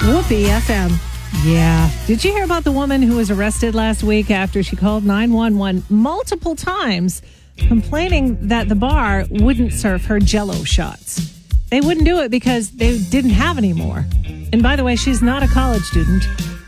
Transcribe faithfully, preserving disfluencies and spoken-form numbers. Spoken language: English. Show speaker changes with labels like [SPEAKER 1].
[SPEAKER 1] Whoopee F M. Yeah. Did you hear about the woman who was arrested last week after she called nine one one multiple times complaining that the bar wouldn't serve her Jell-O shots? They wouldn't do it because they didn't have any more. And by the way, she's not a college student.